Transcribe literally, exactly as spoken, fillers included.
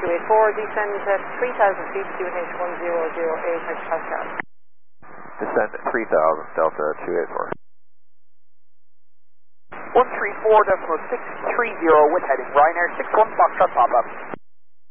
two eight four, descend at three thousand feet, Q N H one zero zero eight, H Pascal. Descend at three thousand, Delta two eight four. one three four decimal six three zero with heading Ryanair six one Foxtrot pop-up.